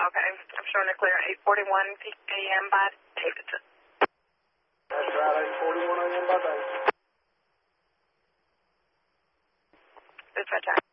Okay. I'm showing it clear 8:41 a.m. by Davidson. That's right, 8:41 a.m. by Davidson. Dispatch.